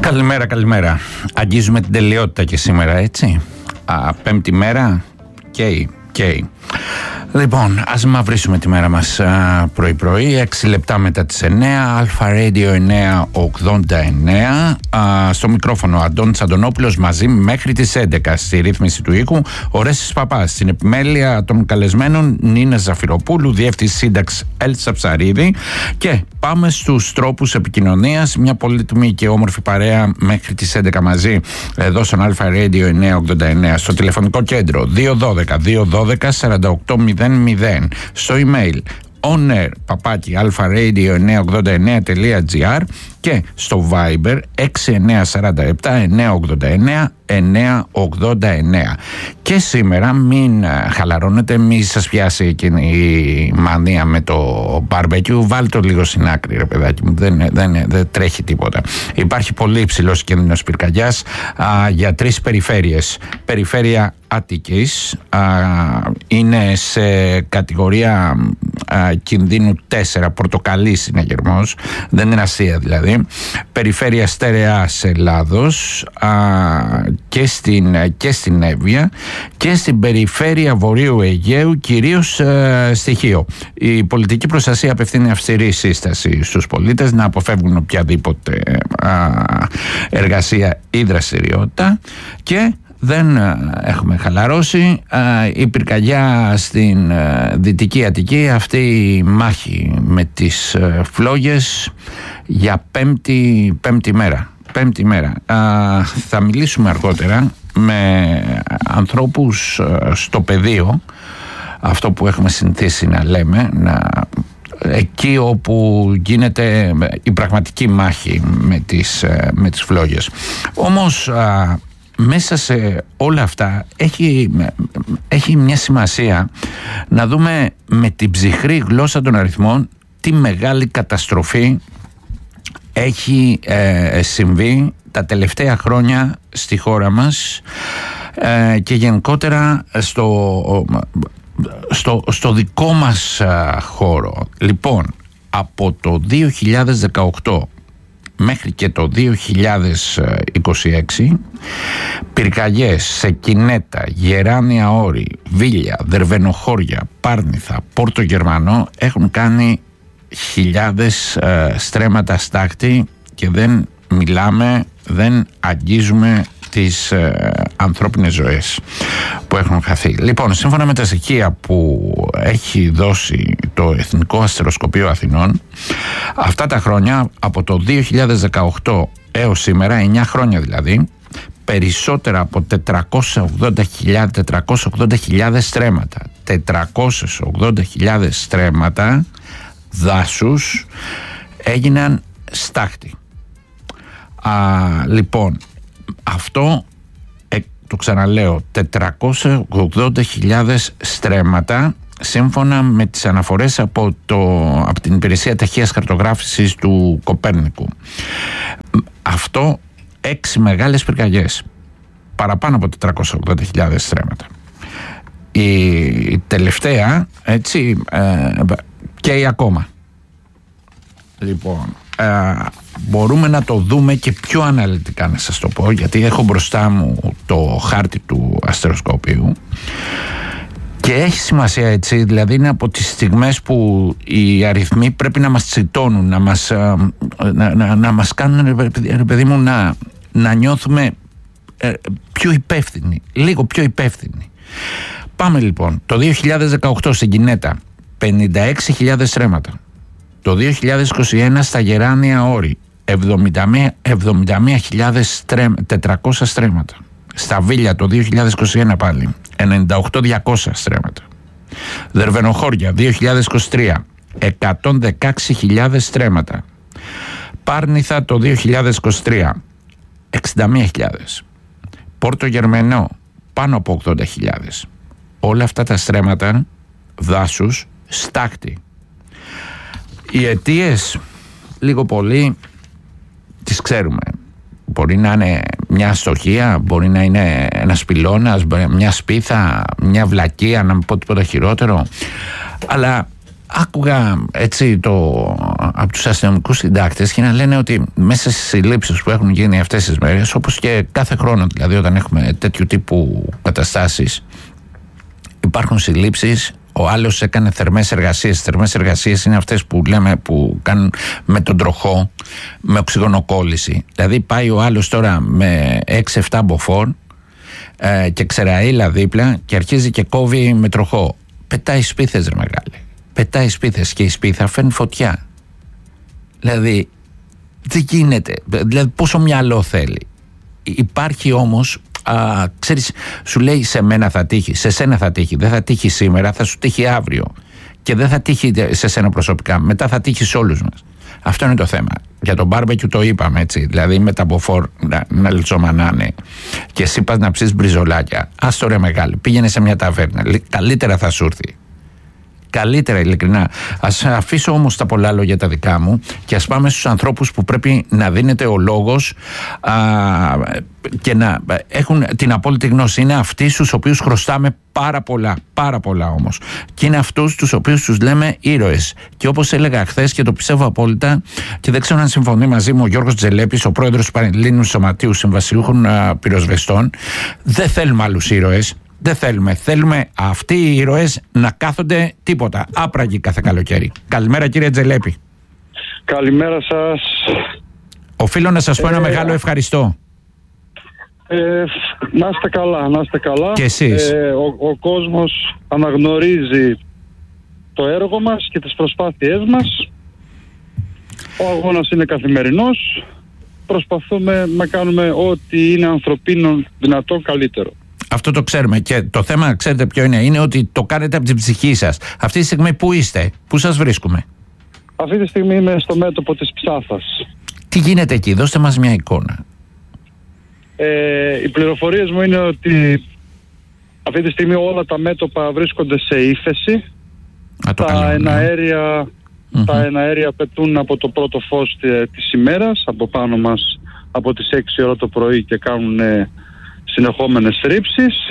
Καλημέρα. Αγγίζουμε την τελειότητα και σήμερα, έτσι. Πέμπτη μέρα. Καίει. Λοιπόν, ας μαυρίσουμε τη μέρα μας πρωί-πρωί, 6 λεπτά μετά τις 9, Αλφα Radio 989. Στο μικρόφωνο Αντώνης Αντωνόπουλος, μαζί μέχρι τις 11 στη ρύθμιση του ήχου, ο Ρέσης Παπάς. Στην επιμέλεια των καλεσμένων, Νίνα Ζαφυροπούλου, διεύθυνση σύνταξη Έλσα Ψαρίδη. Και πάμε στους τρόπους επικοινωνίας, μια πολύτιμη και όμορφη παρέα μέχρι τις 11 μαζί, εδώ στον Αλφα Radio 989, στο τηλεφωνικό κέντρο 212 4800, στο email onair@alfaradio989.gr και στο Viber 6947 989 989. Και σήμερα μην χαλαρώνετε, μη σας πιάσει εκείνη η μανία με το μπαρμπεκιού. Βάλτε το λίγο στην άκρη, ρε παιδάκι μου, δεν τρέχει τίποτα. Υπάρχει πολύ υψηλός κίνδυνος πυρκαγιάς για 3 περιφέρειες. Περιφέρεια Αττικής είναι σε κατηγορία κινδύνου 4, πορτοκαλί συναγερμός, δεν είναι αστεία δηλαδή. Περιφέρεια Στερεάς Ελλάδος και στην Εύβοια και στην περιφέρεια Βορείου Αιγαίου, κυρίως στοιχείο. Η πολιτική προστασία απευθύνει αυστηρή σύσταση στους πολίτες να αποφεύγουν οποιαδήποτε εργασία ή δραστηριότητα και δεν έχουμε χαλαρώσει. Η πυρκαγιά στην Δυτική Αττική, αυτή η μάχη με τις φλόγες για πέμπτη μέρα. Θα μιλήσουμε αργότερα με ανθρώπους στο πεδίο, αυτό που έχουμε συνηθίσει να λέμε, εκεί όπου γίνεται η πραγματική μάχη με τις φλόγες. Όμως μέσα σε όλα αυτά έχει μια σημασία να δούμε με την ψυχρή γλώσσα των αριθμών τι μεγάλη καταστροφή έχει συμβεί τα τελευταία χρόνια στη χώρα μας και γενικότερα στο δικό μας χώρο. Λοιπόν, από το 2018 μέχρι και το 2026 πυρκαγιές σε Κινέτα, Γεράνια Όρη, Βίλια, Δερβενοχώρια, Πάρνηθα, Πόρτο Γερμανό έχουν κάνει χιλιάδες στρέμματα στάχτη και δεν αγγίζουμε τις ανθρώπινες ζωές που έχουν χαθεί. Λοιπόν, σύμφωνα με τα στοιχεία που έχει δώσει το Εθνικό Αστεροσκοπείο Αθηνών, αυτά τα χρόνια, από το 2018 έως σήμερα, 9 χρόνια δηλαδή, περισσότερα από 480.000 στρέμματα, 480.000 στρέμματα δάσους έγιναν στάχτη. Λοιπόν, αυτό το ξαναλέω, 480.000 στρέμματα σύμφωνα με τις αναφορές από την Υπηρεσία Ταχείας Χαρτογράφησης του Κοπέρνικου. Αυτό 6 μεγάλες πυρκαγιές, παραπάνω από 480.000 στρέμματα. Η τελευταία, έτσι, καίει ακόμα. Λοιπόν, μπορούμε να το δούμε και πιο αναλυτικά, να σας το πω, γιατί έχω μπροστά μου το χάρτη του αστεροσκοπίου και έχει σημασία, έτσι, δηλαδή είναι από τις στιγμές που οι αριθμοί πρέπει να μας τσιτώνουν, να μας κάνουν, ρε παιδί μου, να νιώθουμε πιο υπεύθυνοι, λίγο πιο υπεύθυνοι. Πάμε λοιπόν, το 2018 στην Κινέτα 56.000 στρέμματα. Το 2021 στα Γεράνια Όρη 71.400 στρέμματα. Στα Βίλια το 2021 πάλι 98.200 στρέμματα. Δερβενοχώρια 2023 116.000 στρέμματα. Πάρνηθα το 2023 61.000. Πόρτο Γερμανό πάνω από 80.000. Όλα αυτά τα στρέμματα δάσους στάχτη. Οι αιτίες, λίγο πολύ, τις ξέρουμε. Μπορεί να είναι μια αστοχία, μπορεί να είναι ένας πυλώνας, μια σπίθα, μια βλακεία, να μην πω τίποτα χειρότερο. Αλλά άκουγα έτσι από τους αστυνομικούς συντάκτες και να λένε ότι μέσα στις συλλήψεις που έχουν γίνει αυτές τις μέρες, όπως και κάθε χρόνο δηλαδή όταν έχουμε τέτοιου τύπου καταστάσεις, υπάρχουν συλλήψεις. Ο άλλος έκανε θερμές εργασίες. Θερμές εργασίες είναι αυτές που λέμε που κάνουν με τον τροχό, με οξυγονοκόλληση. Δηλαδή πάει ο άλλος τώρα με 6-7 μποφόρ και ξεραΐλα δίπλα και αρχίζει και κόβει με τροχό. Πετάει σπίθες, ρε μεγάλε. Πετάει σπίθες και η σπίθα φέρνει φωτιά. Δηλαδή δεν γίνεται. Δηλαδή πόσο μυαλό θέλει. Υπάρχει όμως, ξέρεις, σου λέει σε μένα θα τύχει, σε σένα θα τύχει, δεν θα τύχει σήμερα, θα σου τύχει αύριο. Και δεν θα τύχει σε σένα προσωπικά, μετά θα τύχει σε όλους μας. Αυτό είναι το θέμα. Για τον μπάρμπεκιου το είπαμε, έτσι. Δηλαδή με τα μποφόρ να λιτσομανάνε και εσύ πας να ψήσεις μπριζολάκια. Ας το ρε μεγάλη, πήγαινε σε μια ταβέρνα. Καλύτερα θα σου έρθει. Καλύτερα, ειλικρινά. Ας αφήσω όμως τα πολλά λόγια τα δικά μου και ας πάμε στους ανθρώπους που πρέπει να δίνεται ο λόγος και να έχουν την απόλυτη γνώση. Είναι αυτοί στους οποίους χρωστάμε πάρα πολλά όμως. Και είναι αυτούς τους οποίους τους λέμε ήρωες. Και όπως έλεγα χθες και το πιστεύω απόλυτα, και δεν ξέρω αν συμφωνεί μαζί μου ο Γιώργος Τζελέπης, ο πρόεδρος του Πανελλήνιου Σωματείου Συμβασιούχων Πυροσβεστών, δεν θέλουμε άλλους ήρωες. Δεν θέλουμε. Θέλουμε αυτοί οι ήρωες να κάθονται τίποτα. Άπραγοι κάθε καλοκαίρι. Καλημέρα κύριε Τζελέπη. Καλημέρα σας. Οφείλω να σας πω ένα μεγάλο ευχαριστώ. Να είστε καλά, να είστε καλά. Και εσείς. Ο κόσμος αναγνωρίζει το έργο μας και τις προσπάθειές μας. Ο αγώνας είναι καθημερινός. Προσπαθούμε να κάνουμε ό,τι είναι ανθρωπίνων δυνατό καλύτερο. Αυτό το ξέρουμε και το θέμα, ξέρετε ποιο είναι, είναι ότι το κάνετε από την ψυχή σας. Αυτή τη στιγμή πού είστε, πού σας βρίσκουμε? Αυτή τη στιγμή είμαι στο μέτωπο της Ψάθας. Τι γίνεται εκεί, δώστε μας μια εικόνα. Οι πληροφορίες μου είναι ότι αυτή τη στιγμή όλα τα μέτωπα βρίσκονται σε ύφεση. Τα εναέρια πετούν από το πρώτο φως της ημέρας, από πάνω μας από τις 6 ώρα το πρωί και κάνουν συνεχόμενες ρήψεις.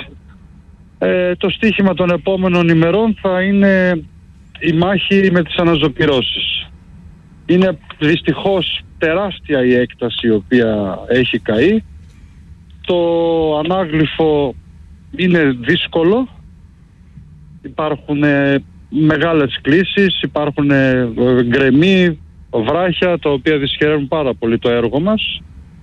Το στοίχημα των επόμενων ημερών θα είναι η μάχη με τις αναζωπυρώσεις. Είναι δυστυχώς τεράστια η έκταση η οποία έχει καεί. Το ανάγλυφο είναι δύσκολο. Υπάρχουν μεγάλες κλίσεις, υπάρχουν γκρεμοί, βράχια, τα οποία δυσχεραίνουν πάρα πολύ το έργο μας.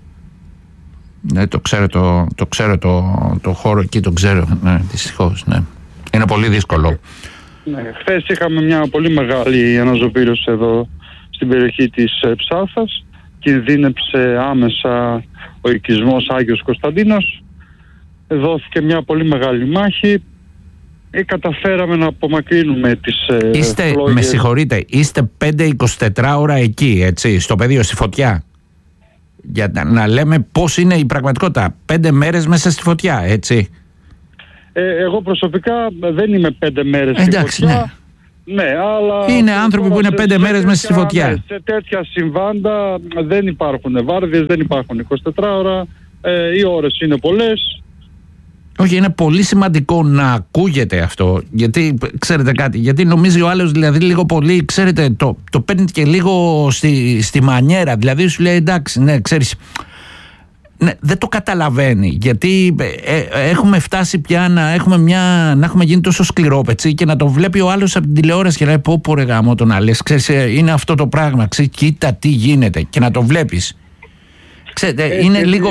Ναι, το ξέρω το χώρο εκεί, το ξέρω, ναι, δυστυχώς, ναι. Είναι πολύ δύσκολο. Ναι, χθες είχαμε μια πολύ μεγάλη αναζωπήρωση εδώ στην περιοχή της Ψάθας. Κινδύνεψε άμεσα ο οικισμός Άγιος Κωνσταντίνος. Δόθηκε μια πολύ μεγάλη μάχη. Καταφέραμε να απομακρύνουμε τις φλόγες. Με συγχωρείτε, είστε 5-24 ώρα εκεί, έτσι, στο πεδίο, στη φωτιά. Για να λέμε πώς είναι η πραγματικότητα. 5 μέρες μέσα στη φωτιά, έτσι. Εγώ προσωπικά δεν είμαι 5 μέρες στη φωτιά. Ναι, αλλά είναι άνθρωποι που είναι 5 μέρες μέσα στη φωτιά. Ναι, σε τέτοια συμβάντα δεν υπάρχουν βάρδιες, δεν υπάρχουν 24 ώρα. Οι ώρες είναι πολλές. Όχι, είναι πολύ σημαντικό να ακούγεται αυτό. Γιατί, ξέρετε κάτι, γιατί νομίζει ο άλλος, δηλαδή λίγο πολύ, ξέρετε, το παίρνει και λίγο στη μανιέρα. Δηλαδή σου λέει εντάξει, ναι, ξέρεις, ναι, δεν το καταλαβαίνει. Γιατί έχουμε φτάσει πια να έχουμε γίνει τόσο σκληρόπετσοι και να το βλέπει ο άλλος από την τηλεόραση και να λέει πω ρε γάμο το να λες, ξέρεις, είναι αυτό το πράγμα, ξέρεις, κοίτα τι γίνεται, και να το βλέπεις. Ξέρετε, είναι λίγο...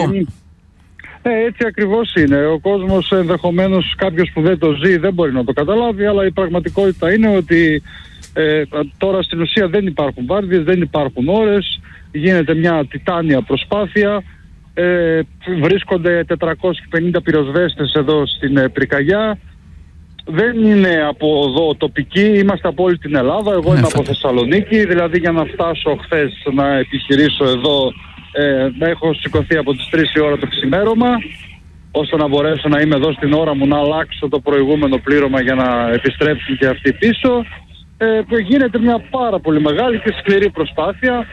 Έτσι ακριβώς είναι. Ο κόσμος, ενδεχομένως κάποιος που δεν το ζει δεν μπορεί να το καταλάβει, αλλά η πραγματικότητα είναι ότι τώρα στην ουσία δεν υπάρχουν βάρδιες, δεν υπάρχουν ώρες, γίνεται μια τιτάνια προσπάθεια. Βρίσκονται 450 πυροσβέστες εδώ στην Πυρκαγιά. Δεν είναι από εδώ τοπικοί, είμαστε από όλη την Ελλάδα. Εγώ είμαι από Θεσσαλονίκη, δηλαδή για να φτάσω χθες να επιχειρήσω εδώ έχω σηκωθεί από τις 3 η ώρα το ξημέρωμα, ώστε να μπορέσω να είμαι εδώ στην ώρα μου, να αλλάξω το προηγούμενο πλήρωμα για να επιστρέψουν και αυτοί πίσω. Γίνεται μια πάρα πολύ μεγάλη και σκληρή προσπάθεια.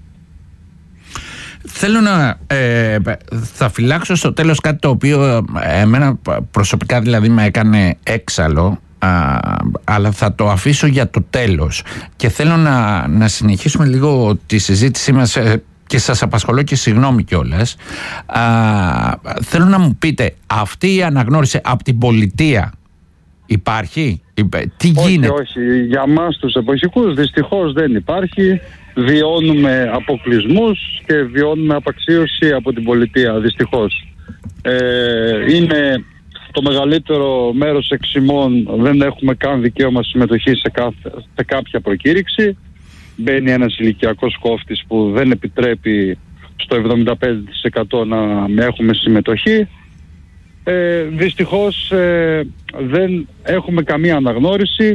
Θέλω να θα φυλάξω στο τέλος κάτι το οποίο εμένα προσωπικά δηλαδή με έκανε έξαλλο. αλλά θα το αφήσω για το τέλος και θέλω να συνεχίσουμε λίγο τη συζήτησή μας και σας απασχολώ και συγγνώμη κιόλας. Θέλω να μου πείτε, αυτή η αναγνώριση από την πολιτεία υπάρχει? Τι γίνεται? Όχι, για μας τους εποχικούς δυστυχώς δεν υπάρχει. Βιώνουμε αποκλεισμούς και βιώνουμε απαξίωση από την πολιτεία, δυστυχώς. Είναι το μεγαλύτερο μέρος εξημών, δεν έχουμε καν δικαίωμα συμμετοχή σε κάποια προκήρυξη. Μπαίνει ένας ηλικιακός κόφτης που δεν επιτρέπει στο 75% να έχουμε συμμετοχή. Δυστυχώς δεν έχουμε καμία αναγνώριση.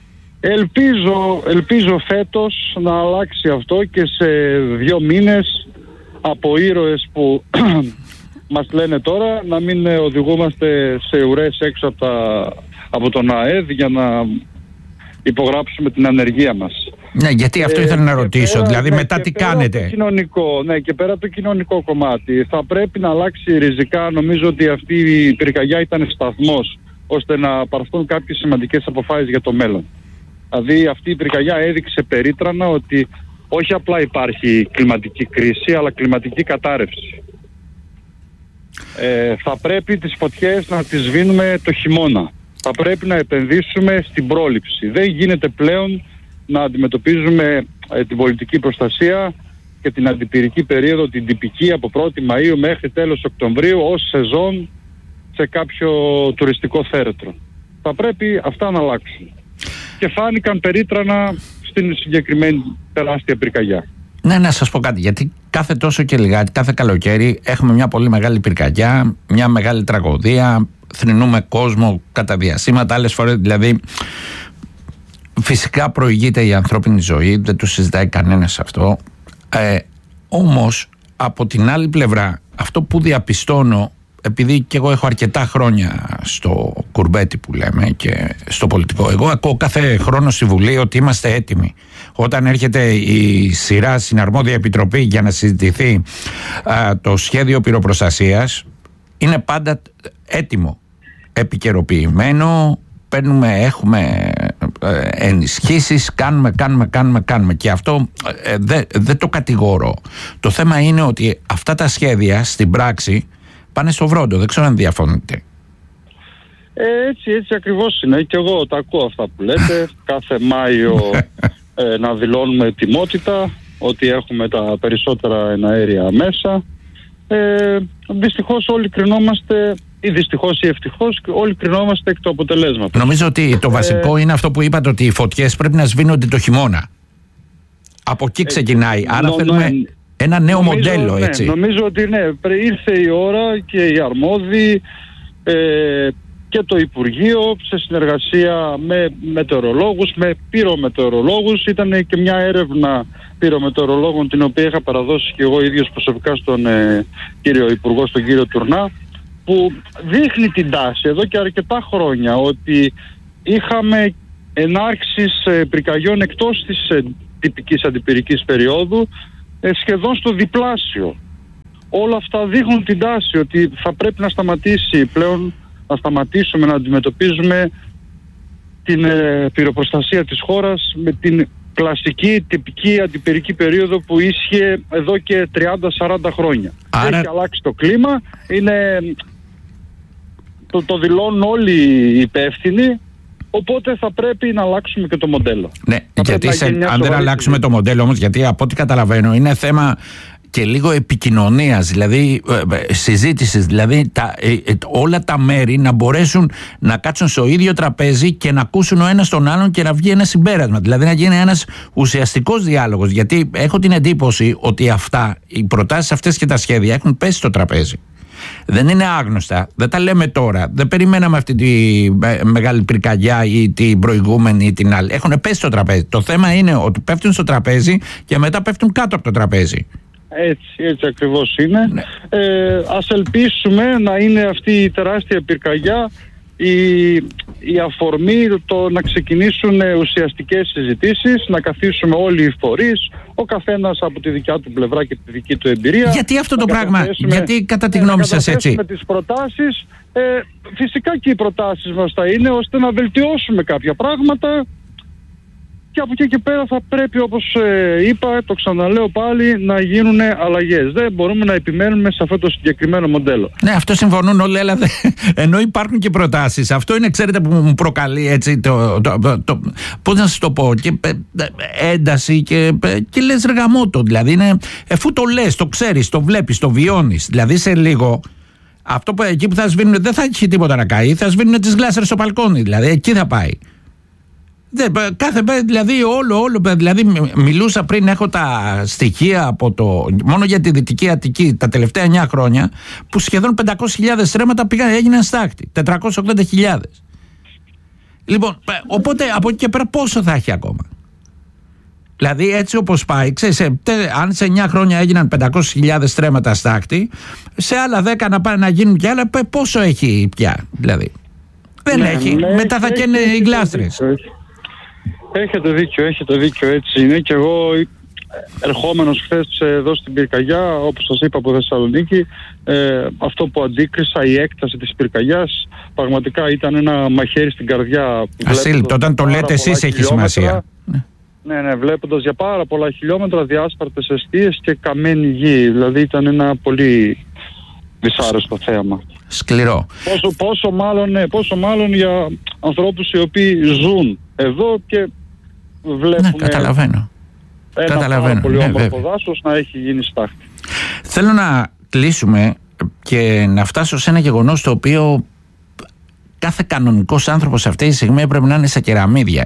Ελπίζω φέτος να αλλάξει αυτό και σε 2 μήνες από ήρωες που μας λένε τώρα να μην οδηγούμαστε σε ουρές έξω από τον ΑΕΔ για να υπογράψουμε την ανεργία μας. Ναι, γιατί αυτό ήθελα να ρωτήσω, δηλαδή μετά τι κάνετε? Και πέρα από το κοινωνικό κομμάτι θα πρέπει να αλλάξει ριζικά. Νομίζω ότι αυτή η πυρκαγιά ήταν σταθμός ώστε να πάρθουν κάποιες σημαντικές αποφάσεις για το μέλλον. Δηλαδή αυτή η πυρκαγιά έδειξε περίτρανα ότι όχι απλά υπάρχει κλιματική κρίση, αλλά κλιματική κατάρρευση. Θα πρέπει τις φωτιές να τις σβήνουμε το χειμώνα. Θα πρέπει να επενδύσουμε στην πρόληψη. Δεν γίνεται πλέον να αντιμετωπίζουμε την πολιτική προστασία και την αντιπυρική περίοδο, την τυπική από 1η Μαΐου μέχρι τέλος Οκτωβρίου ως σεζόν σε κάποιο τουριστικό θέρετρο. Θα πρέπει αυτά να αλλάξουν. Και φάνηκαν περίτρανα στην συγκεκριμένη τεράστια πυρκαγιά. Ναι, να σας πω κάτι, γιατί κάθε τόσο και λιγάκι, κάθε καλοκαίρι έχουμε μια πολύ μεγάλη πυρκαγιά, μια μεγάλη τραγωδία, θρηνούμε κόσμο κατά διασύματα, άλλες φορές δηλαδή φυσικά προηγείται η ανθρώπινη ζωή, δεν το συζητάει κανένας αυτό. Όμως από την άλλη πλευρά αυτό που διαπιστώνω, επειδή και εγώ έχω αρκετά χρόνια στο κουρμπέτι που λέμε και στο πολιτικό, εγώ ακούω κάθε χρόνο στη Βουλή ότι είμαστε έτοιμοι. Όταν έρχεται η σειρά στην αρμόδια επιτροπή για να συζητηθεί το σχέδιο πυροπροστασίας, είναι πάντα έτοιμο, επικαιροποιημένο, έχουμε ενισχύσεις, κάνουμε και αυτό δεν το κατηγορώ. Το θέμα είναι ότι αυτά τα σχέδια στην πράξη πάνε στο βρόντο, δεν ξέρω αν διαφωνείτε. Έτσι ακριβώς είναι και εγώ τα ακούω αυτά που λέτε. Κάθε Μάιο να δηλώνουμε ετοιμότητα ότι έχουμε τα περισσότερα εναέρια μέσα. Δυστυχώς όλοι κρινόμαστε, ή δυστυχώς ή ευτυχώς, όλοι κρινόμαστε εκ του αποτελέσματος. Νομίζω ότι το βασικό είναι αυτό που είπατε, ότι οι φωτιές πρέπει να σβήνονται το χειμώνα. Από εκεί ξεκινάει, άρα θέλουμε ένα νέο μοντέλο, έτσι. Νομίζω ότι ήρθε η ώρα και οι αρμόδιοι και το Υπουργείο σε συνεργασία με μετεωρολόγους, με πυρομετεωρολόγους. Ήταν και μια έρευνα πυρομετεωρολόγων την οποία είχα παραδώσει και εγώ ίδιος προσωπικά στον κύριο Υπουργό, στον κύριο Τουρνά, που δείχνει την τάση εδώ και αρκετά χρόνια ότι είχαμε ενάρξεις πυρκαγιών εκτός της τυπικής αντιπυρικής περίοδου σχεδόν στο διπλάσιο. Όλα αυτά δείχνουν την τάση ότι θα πρέπει να σταματήσει πλέον, να σταματήσουμε να αντιμετωπίζουμε την πυροπροστασία της χώρας με την κλασική τυπική αντιπυρική περίοδο που ίσχυε εδώ και 30-40 χρόνια. Άρα... Έχει αλλάξει το κλίμα, το δηλώνουν όλοι οι υπεύθυνοι, οπότε θα πρέπει να αλλάξουμε και το μοντέλο. Ναι, γιατί αν δεν αλλάξουμε το μοντέλο όμως, γιατί από ό,τι καταλαβαίνω είναι θέμα και λίγο επικοινωνίας, δηλαδή συζήτησης, δηλαδή όλα τα μέρη να μπορέσουν να κάτσουν στο ίδιο τραπέζι και να ακούσουν ο ένας τον άλλον και να βγει ένα συμπέρασμα, δηλαδή να γίνει ένας ουσιαστικός διάλογος, γιατί έχω την εντύπωση ότι οι προτάσεις αυτές και τα σχέδια έχουν πέσει στο τραπέζι. Δεν είναι άγνωστα, δεν τα λέμε τώρα, δεν περιμέναμε αυτή τη μεγάλη πυρκαγιά ή την προηγούμενη ή την άλλη. Έχουν πέσει στο τραπέζι. Το θέμα είναι ότι πέφτουν στο τραπέζι και μετά πέφτουν κάτω από το τραπέζι. Έτσι ακριβώς είναι. Ναι. Ας ελπίσουμε να είναι αυτή η τεράστια πυρκαγιά η αφορμή το να ξεκινήσουν ουσιαστικές συζητήσεις, να καθίσουμε όλοι οι φορείς, ο καθένας από τη δικιά του πλευρά και τη δική του εμπειρία. Γιατί αυτό το πράγμα, γιατί κατά τη γνώμη σας έτσι? Με τις προτάσεις, φυσικά και οι προτάσεις μας θα είναι ώστε να βελτιώσουμε κάποια πράγματα. Και από εκεί και πέρα θα πρέπει, όπως είπα, το ξαναλέω πάλι, να γίνουν αλλαγές. Δεν μπορούμε να επιμένουμε σε αυτό το συγκεκριμένο μοντέλο. Ναι, αυτό συμφωνούν όλοι, αλλά ενώ υπάρχουν και προτάσεις. Αυτό είναι, ξέρετε, που μου προκαλεί έτσι πώς να σας το πω, και ένταση και λες ρε γαμώτο. Δηλαδή είναι, εφού το λες, το ξέρεις, το βλέπεις, το βιώνεις. Δηλαδή σε λίγο, αυτό που εκεί που θα σβήνουν δεν θα έχει τίποτα να καεί, θα σβήνουν τις γλάστρες στο μπαλκόνι. Δηλαδή εκεί θα πάει. Δηλαδή δηλαδή μιλούσα πριν, έχω τα στοιχεία από μόνο για τη Δυτική Αττική τα τελευταία 9 χρόνια, που σχεδόν 500.000 στρέμματα έγιναν στάχτη, 480.000. Λοιπόν, οπότε από εκεί και πέρα πόσο θα έχει ακόμα? Δηλαδή έτσι όπως πάει, ξέρεις, αν σε 9 χρόνια έγιναν 500.000 στρέμματα στάχτη, σε άλλα 10 να πάνε να γίνουν κι άλλα, πόσο έχει πια? Δηλαδή δεν έχει, μετά θα καίνε οι γλάστρες. Έχετε δίκιο, έτσι είναι. Και εγώ ερχόμενος χθες εδώ στην πυρκαγιά, όπως σας είπα, από Θεσσαλονίκη, αυτό που αντίκρισα, η έκταση της πυρκαγιάς, πραγματικά ήταν ένα μαχαίρι στην καρδιά. Ασύλληπτο, όταν το λέτε εσείς έχει σημασία. Ναι, βλέποντας για πάρα πολλά χιλιόμετρα διάσπαρτες εστίες και καμένη γη. Δηλαδή ήταν ένα πολύ δυσάρεστο θέαμα. Σκληρό. Πόσο μάλλον για ανθρώπους οι οποίοι ζουν εδώ και βλέπουν. Ναι, καταλαβαίνω. Πάρα πολύ όμορφο δάσος να έχει γίνει στάχτη. Θέλω να κλείσουμε και να φτάσω σε ένα γεγονός το οποίο κάθε κανονικός άνθρωπος αυτή τη στιγμή πρέπει να είναι σε κεραμίδια.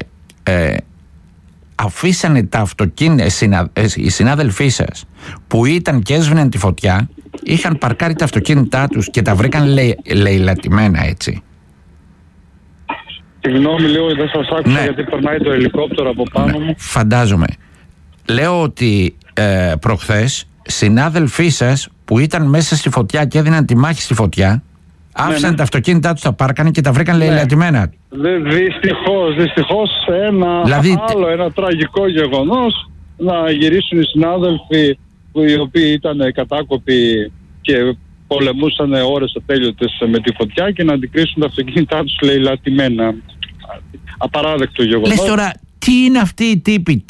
Αφήσανε τα αυτοκίνητα, οι συνάδελφοί σας που ήταν και έσβηναν τη φωτιά, είχαν παρκάρει τα αυτοκίνητά τους και τα βρήκαν λαιλατημένα, έτσι. Συγγνώμη, λέω, δεν σας άκουσα, γιατί περνάει το ελικόπτερο από πάνω μου. Φαντάζομαι. Λέω ότι προχθές συνάδελφοί σας που ήταν μέσα στη φωτιά και έδιναν τη μάχη στη φωτιά, άφησαν τα αυτοκίνητά τους, τα πάρκανε και τα βρήκαν λαιλατημένα. Δυστυχώς ένα τραγικό γεγονός, να γυρίσουν οι συνάδελφοι οι οποίοι ήταν κατάκοποι και πολεμούσαν ώρες ατέλειωτες με τη φωτιά και να αντικρίσουν τα αυτοκίνητά τους λαιλατημένα. Απαράδεκτο γεγονός. Λες τώρα, τι είναι αυτοί οι τύποι,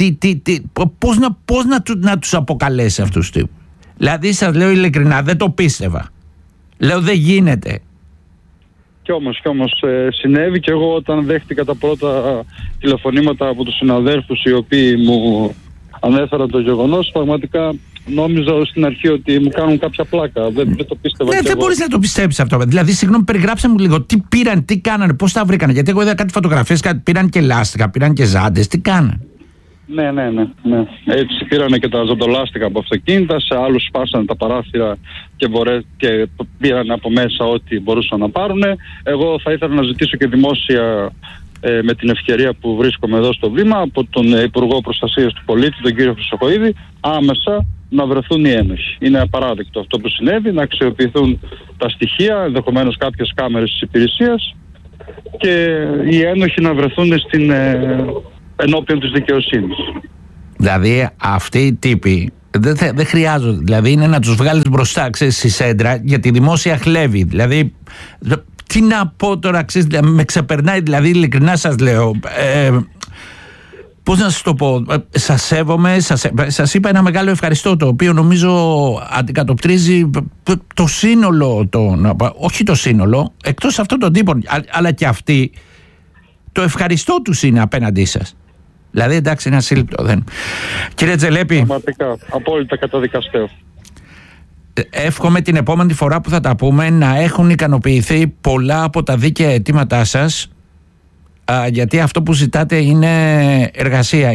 πώς να τους αποκαλέσει αυτούς τους τύπους? Δηλαδή σας λέω ειλικρινά, δεν το πίστευα. Λέω δεν γίνεται. Κι όμως συνέβη, και εγώ όταν δέχτηκα τα πρώτα τηλεφωνήματα από τους συναδέλφους οι οποίοι μου ανέφεραν το γεγονός, πραγματικά νόμιζα στην αρχή ότι μου κάνουν κάποια πλάκα. Δεν το πίστευα. Δεν μπορείς να το πιστέψεις αυτό. Δηλαδή, συγγνώμη, περιγράψε μου λίγο τι πήραν, τι κάνανε, πώς τα βρήκανε. Γιατί εγώ είδα κάτι φωτογραφίες, πήραν και λάστιχα, πήραν και ζάντες. Τι κάνανε? Ναι. Έτσι πήρανε και τα ζαντολάστιχα από αυτοκίνητα, σε άλλους σπάσανε τα παράθυρα και πήραν από μέσα ό,τι μπορούσαν να πάρουν. Εγώ θα ήθελα να ζητήσω και δημόσια, με την ευκαιρία που βρίσκομαι εδώ στο βήμα, από τον Υπουργό Προστασίας του Πολίτη, τον κύριο Χρυσοκοΐδη, άμεσα να βρεθούν οι ένοχοι. Είναι απαράδεκτο αυτό που συνέβη, να αξιοποιηθούν τα στοιχεία, ενδεχομένως κάποιες κάμερες της υπηρεσίας, και οι ένοχοι να βρεθούν ενώπιον της δικαιοσύνης. Δηλαδή αυτοί οι τύποι δεν χρειάζονται. Δηλαδή είναι να τους βγάλεις μπροστά, ξέρεις, στη σέντρα, για τη δημόσια χλέβη. Δηλαδή τι να πω τώρα, ξέρεις, με ξεπερνάει, δηλαδή ειλικρινά σας λέω. Πώς να σας το πω, σας σέβομαι, σας είπα ένα μεγάλο ευχαριστώ, το οποίο νομίζω αντικατοπτρίζει το σύνολο, όχι το σύνολο, εκτός αυτών των τύπων, αλλά και αυτοί, το ευχαριστώ τους είναι απέναντί σας. Δηλαδή εντάξει, είναι ασύλληπτο. Κύριε Τζελέπη, πραγματικά, απόλυτα καταδικαστέω. Εύχομαι την επόμενη φορά που θα τα πούμε να έχουν ικανοποιηθεί πολλά από τα δίκαια αιτήματά σας, γιατί αυτό που ζητάτε είναι εργασία,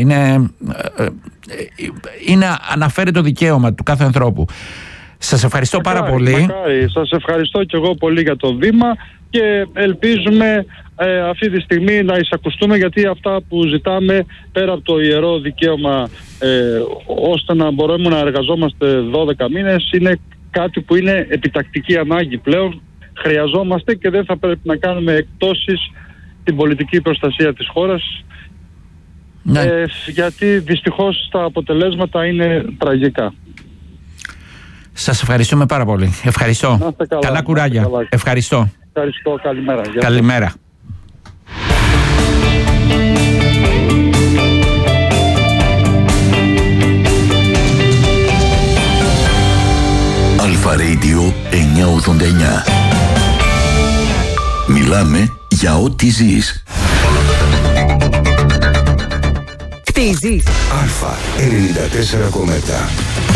αναφέρει το δικαίωμα του κάθε ανθρώπου. Σας ευχαριστώ πάρα πολύ. Μακάρι. Σας ευχαριστώ και εγώ πολύ για το βήμα και ελπίζουμε αυτή τη στιγμή να εισακουστούμε, γιατί αυτά που ζητάμε πέρα από το ιερό δικαίωμα ώστε να μπορούμε να εργαζόμαστε 12 μήνες είναι κάτι που είναι επιτακτική ανάγκη πλέον χρειαζόμαστε και δεν θα πρέπει να κάνουμε εκπτώσεις την πολιτική προστασία της χώρας. Ναι. Γιατί δυστυχώς τα αποτελέσματα είναι τραγικά. Σας ευχαριστούμε πάρα πολύ. Ευχαριστώ. Καλά κουράγια. Καλά. Ευχαριστώ. Ευχαριστώ. Καλημέρα. Καλημέρα. Αλφα Radio 989. Μιλάμε για ό,τι ζεις. Κτίζεις. Αλφα 94,7.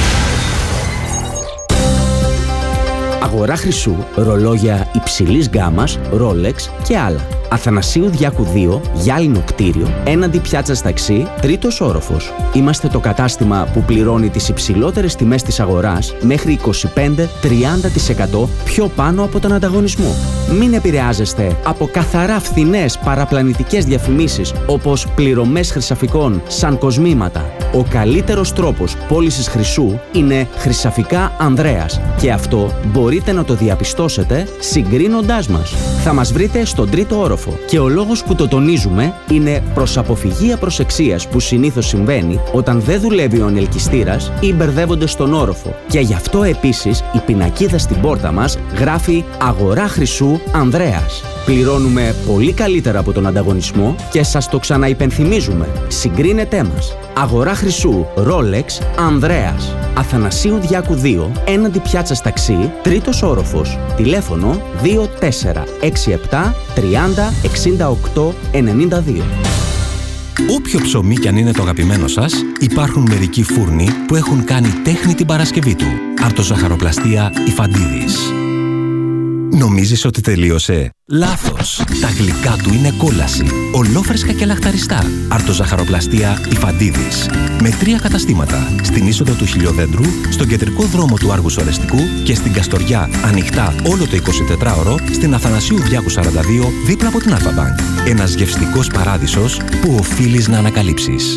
Αγορά χρυσού, ρολόγια υψηλής γκάμας, Rolex και άλλα. Αθανασίου Διάκου 2, γυάλινο κτίριο, έναντι πιάτσας ταξί, τρίτος όροφος. Είμαστε το κατάστημα που πληρώνει τις υψηλότερες τιμές της αγοράς μέχρι 25-30% πιο πάνω από τον ανταγωνισμό. Μην επηρεάζεστε από καθαρά φθηνές παραπλανητικές διαφημίσεις όπως πληρωμές χρυσαφικών σαν κοσμήματα. Ο καλύτερος τρόπος πώλησης χρυσού είναι Χρυσαφικά Ανδρέας και αυτό μπορείτε να το διαπιστώσετε συγκρίνοντάς μας. Θα μας βρείτε στον τρίτο όροφο και ο λόγος που το τονίζουμε είναι προς αποφυγή απροσεξίας που συνήθως συμβαίνει όταν δεν δουλεύει ο ανελκυστήρας ή μπερδεύονται στον όροφο. Και γι' αυτό επίσης η πινακίδα στην πόρτα μας γράφει «Αγορά χρυσού Ανδρέας». Πληρώνουμε πολύ καλύτερα από τον ανταγωνισμό και σας το ξαναυπενθυμίζουμε. Συγκρίνετέ μας. Αγορά χρυσού Rolex Ανδρέας. Αθανασίου Διάκου 2, έναντι πιάτσας ταξί, τρίτος όροφος. Τηλέφωνο 2467 30 68 92. Όποιο ψωμί κι αν είναι το αγαπημένο σας, υπάρχουν μερικοί φούρνοι που έχουν κάνει τέχνη την Παρασκευή του. Αρτοζαχαροπλαστεία Ιφαντίδης. Νομίζεις ότι τελείωσε? Λάθος! Τα γλυκά του είναι κόλαση. Ολόφρεσκα και λαχταριστά. Αρτοζαχαροπλαστεία Ιφαντίδης. Με 3 καταστήματα. Στην είσοδο του Χιλιοδέντρου, στον κεντρικό δρόμο του Άργους Ορεστικού και στην Καστοριά, ανοιχτά όλο το 24ωρο, στην Αθανασίου Διάκου 42, δίπλα από την Αλφα-Μπανκ. Ένας γευστικός παράδεισος που οφείλεις να ανακαλύψεις.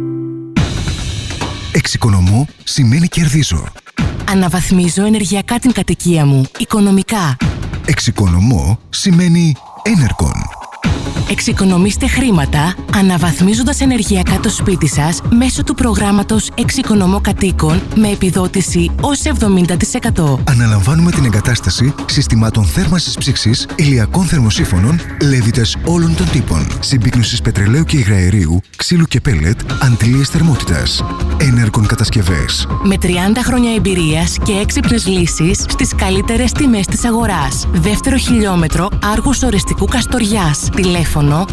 Εξοικονομώ σημαίνει κερδίζω. Αναβαθμίζω ενεργειακά την κατοικία μου, οικονομικά. Εξοικονομώ σημαίνει Energon. Εξοικονομήστε χρήματα αναβαθμίζοντας ενεργειακά το σπίτι σας μέσω του προγράμματος Εξοικονομώ Κατοίκων με επιδότηση ως 70%. Αναλαμβάνουμε την εγκατάσταση συστημάτων θέρμανσης ψήξης, ηλιακών θερμοσύφωνων, λέβητες όλων των τύπων, συμπίκνωσης πετρελαίου και υγραερίου, ξύλου και πέλετ, αντλίες θερμότητας. Energon κατασκευές. Με 30 χρόνια εμπειρίας και έξυπνες λύσεις στις καλύτερες τιμές της αγοράς. Δεύτερο χιλιόμετρο Άργους Ορεστικού Καστοριάς. Τηλέφωνο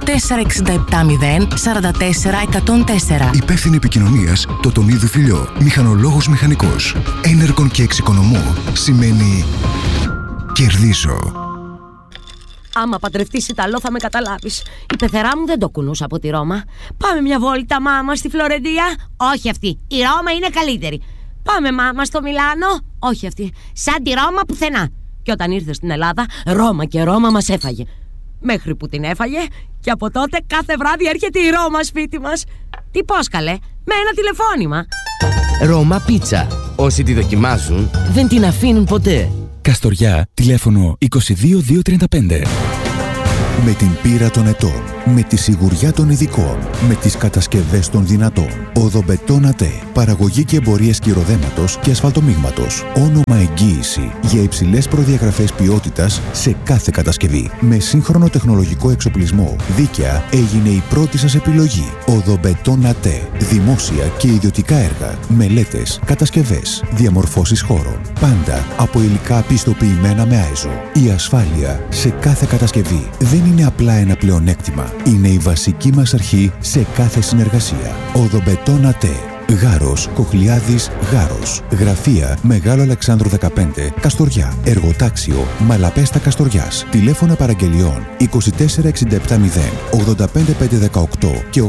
24670 44104. Υπεύθυνη επικοινωνίας Τοτονίδου Φιλιό. Μηχανολόγος μηχανικός. Energon και εξοικονομώ σημαίνει κερδίζω. Άμα παντρευτείς Ιταλό θα με καταλάβεις. Η πεθερά μου δεν το κουνούσε από τη Ρώμα. Πάμε μια βόλτα μάμα στη Φλωρεντία. Όχι αυτή, η Ρώμα είναι καλύτερη. Πάμε μάμα στο Μιλάνο. Όχι αυτή, σαν τη Ρώμα πουθενά. Και όταν ήρθε στην Ελλάδα, Ρώμα και Ρώμα μας έφαγε. Μέχρι που την έφαγε και από τότε κάθε βράδυ έρχεται η Ρώμα σπίτι μας. Τι πώς καλέ, με ένα τηλεφώνημα. Ρώμα Πίτσα. Όσοι τη δοκιμάζουν δεν την αφήνουν ποτέ. Καστοριά, τηλέφωνο 22235. Με την πείρα των ετών, με τη σιγουριά των ειδικών, με τις κατασκευές των δυνατών. Οδομπετόν ΑΤΕ. Παραγωγή και εμπορία σκυροδέματος και ασφαλτομίγματος. Όνομα εγγύηση για υψηλές προδιαγραφές ποιότητας σε κάθε κατασκευή. Με σύγχρονο τεχνολογικό εξοπλισμό. Δίκαια έγινε η πρώτη σας επιλογή. Οδομπετόν ΑΤΕ. Δημόσια και ιδιωτικά έργα. Μελέτες, κατασκευές, διαμορφώσεις χώρων. Πάντα από υλικά πιστοποιημένα με ISO. Η ασφάλεια σε κάθε κατασκευή δεν είναι απλά ένα πλεονέκτημα. Είναι η βασική μας αρχή σε κάθε συνεργασία. Οδομπετόν ΑΤΕ. Γάρος, Κοχλιάδης, Γάρος. Γραφεία Μεγάλο Αλεξάνδρου 15, Καστοριά. Εργοτάξιο Μαλαπέστα Καστοριάς. Τηλέφωνα παραγγελιών 24670 85518 και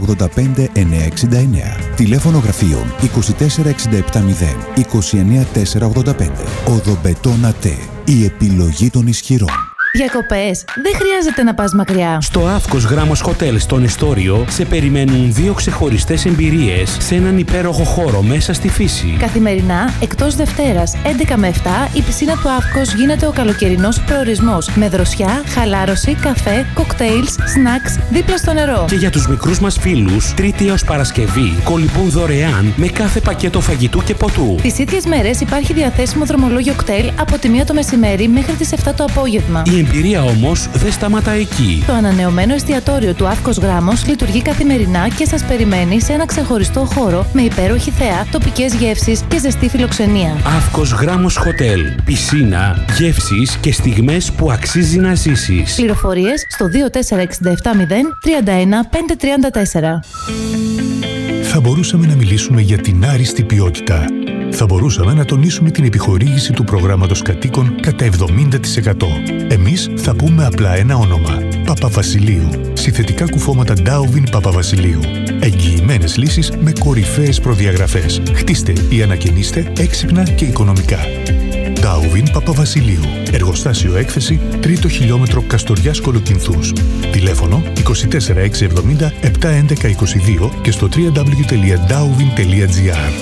85969. Τηλέφωνο γραφείων 24670 29485. Οδομπετόν ΑΤΕ. Η επιλογή των ισχυρών. Διακοπές, δεν χρειάζεται να πας μακριά. Στο Αύκος Γράμμος Hotel στον Εστόριο σε περιμένουν 2 ξεχωριστές εμπειρίες σε έναν υπέροχο χώρο μέσα στη φύση. Καθημερινά, εκτός Δευτέρας, 11 με 7, η πισίνα του Αύκος γίνεται ο καλοκαιρινός προορισμός. Με δροσιά, χαλάρωση, καφέ, κοκτέιλς, σνακς δίπλα στο νερό. Και για τους μικρούς μας φίλους, Τρίτη έως Παρασκευή, κολυμπούν δωρεάν με κάθε πακέτο φαγητού και ποτού. Τις ίδιες μέρες υπάρχει διαθέσιμο δρομολόγιο κτέλ από τη 1 το μεσημέρι μέχρι τις 7 το απόγευμα. Η εμπειρία όμως δεν σταματά εκεί. Το ανανεωμένο εστιατόριο του Αύκος Γράμμος λειτουργεί καθημερινά και σας περιμένει σε ένα ξεχωριστό χώρο με υπέροχη θέα, τοπικές γεύσεις και ζεστή φιλοξενία. Αύκος Γράμμος Hotel. Πισίνα, γεύσεις και στιγμές που αξίζει να ζήσεις. Πληροφορίες στο 24670 31 534. Θα μπορούσαμε να μιλήσουμε για την άριστη ποιότητα. Θα μπορούσαμε να τονίσουμε την επιχορήγηση του προγράμματος κατοίκων κατά 70%. Εμείς θα πούμε απλά ένα όνομα. Παπαβασιλείου. Συνθετικά κουφώματα Darwin Παπαβασιλείου. Εγγυημένες λύσεις με κορυφαίες προδιαγραφές. Χτίστε ή ανακαινίστε έξυπνα και οικονομικά. Darwin Παπαβασιλείου. Εργοστάσιο έκθεση 3ο χιλιόμετρο Καστοριάς Κολοκυνθούς. Τηλέφωνο 24670 71122 και στο www.darwin.gr.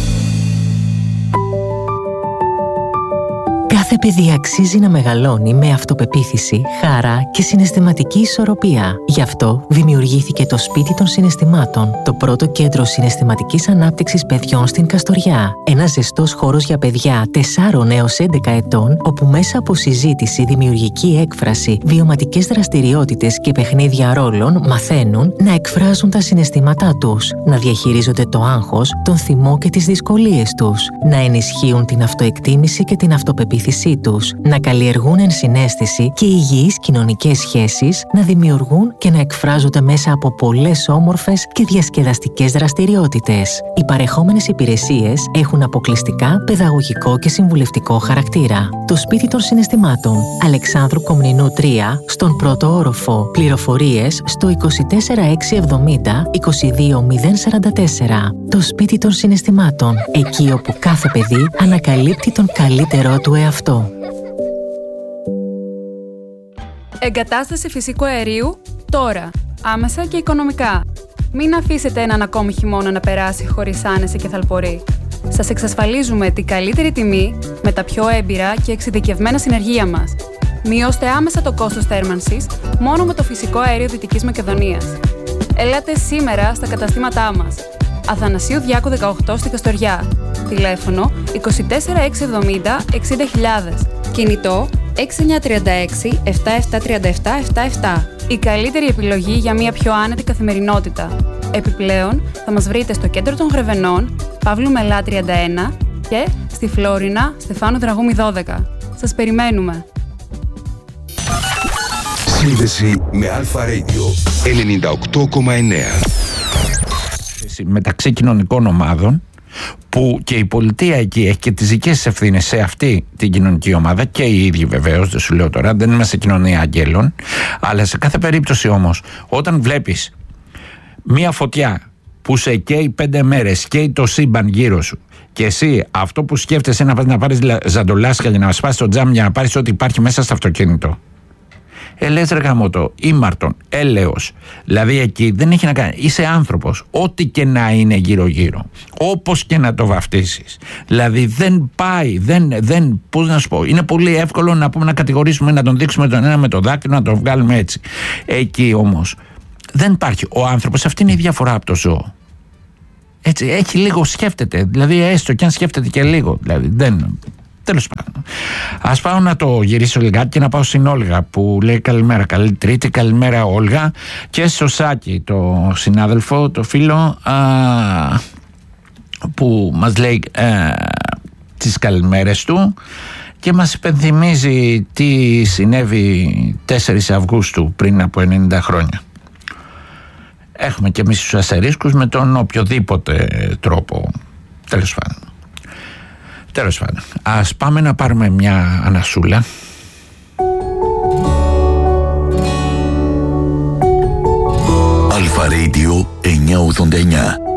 Κάθε παιδί αξίζει να μεγαλώνει με αυτοπεποίθηση, χαρά και συναισθηματική ισορροπία. Γι' αυτό δημιουργήθηκε το Σπίτι των Συναισθημάτων, το πρώτο κέντρο συναισθηματικής ανάπτυξης παιδιών στην Καστοριά. Ένας ζεστός χώρος για παιδιά 4 έως 11 ετών, όπου μέσα από συζήτηση, δημιουργική έκφραση, βιωματικές δραστηριότητες και παιχνίδια ρόλων μαθαίνουν να εκφράζουν τα συναισθήματά τους, να διαχειρίζονται το άγχος, τον θυμό και τις δυσκολίες τους, να ενισχύουν την αυτοεκτίμηση και την αυτοπεποίθησή τους, να καλλιεργούν ενσυναίσθηση και υγιείς κοινωνικές σχέσεις, να δημιουργούν και να εκφράζονται μέσα από πολλές όμορφες και διασκεδαστικές δραστηριότητες. Οι παρεχόμενες υπηρεσίες έχουν αποκλειστικά παιδαγωγικό και συμβουλευτικό χαρακτήρα. Το Σπίτι των Συναισθημάτων, Αλεξάνδρου Κομνηνού 3, στον πρώτο όροφο. Πληροφορίες στο 24670 22044. Το Σπίτι των Συναισθημάτων, εκεί όπου κάθε παιδί ανακαλύπτει τον καλύτερό του εαυτό. Εγκατάσταση φυσικού αερίου τώρα, άμεσα και οικονομικά. Μην αφήσετε έναν ακόμη χειμώνα να περάσει χωρίς άνεση και θαλπορή. Σας εξασφαλίζουμε την καλύτερη τιμή με τα πιο έμπειρα και εξειδικευμένα συνεργεία μας. Μειώστε άμεσα το κόστος θέρμανσης μόνο με το φυσικό αέριο Δυτικής Μακεδονίας. Ελάτε σήμερα στα καταστήματά μας. Αθανασίου Διάκου 18 στην Καστοριά. Τηλέφωνο 24670 60.000. Κινητό 6936 7737 77. Η καλύτερη επιλογή για μια πιο άνετη καθημερινότητα. Επιπλέον, θα μας βρείτε στο κέντρο των Γρεβενών, Παύλου Μελά 31 και στη Φλόρινα, Στεφάνου Δραγούμη 12. Σας περιμένουμε. Σύνδεση με Αλφα Radio 98,9. Μεταξύ κοινωνικών ομάδων, που και η πολιτεία εκεί έχει και τις δικές της ευθύνες σε αυτή την κοινωνική ομάδα και οι ίδιοι βεβαίως, δεν σου λέω τώρα, δεν είμαστε κοινωνία αγγέλων, αλλά σε κάθε περίπτωση όμως, όταν βλέπεις μία φωτιά που σε καίει 5 μέρες, καίει το σύμπαν γύρω σου, και εσύ αυτό που σκέφτεσαι να πάρεις ζαντολάσια για να σπάσεις το τζάμ για να πάρεις ό,τι υπάρχει μέσα στο αυτοκίνητο. Λες ρε γαμώτο, ήμαρτον, έλεος. Δηλαδή εκεί δεν έχει να κάνει. Είσαι άνθρωπος, ό,τι και να είναι γύρω-γύρω. Όπως και να το βαφτίσεις. Δηλαδή δεν πάει, πώς να σου πω. Είναι πολύ εύκολο να πούμε να κατηγορήσουμε, να τον δείξουμε τον ένα με το δάκρυο, να τον βγάλουμε έτσι. Εκεί όμως δεν υπάρχει. Ο άνθρωπος, αυτή είναι η διαφορά από το ζώο. Έτσι, έχει λίγο, σκέφτεται. Δηλαδή έστω και αν σκέφτεται και λίγο. Δηλαδή δεν. Τέλος πάντων. Ας πάω να το γυρίσω λιγάκι και να πάω στην Όλγα που λέει καλημέρα, καλή Τρίτη, καλημέρα Όλγα, και στο Σάκη, το συνάδελφο, το φίλο που μας λέει τις καλημέρες του και μας υπενθυμίζει τι συνέβη 4 Αυγούστου πριν από 90 χρόνια. Έχουμε και εμείς τους αστερίσκους με τον οποιοδήποτε τρόπο. Τέλος πάντων. Ας πάμε να πάρουμε μια ανασούλα. Αλφα Radio 989.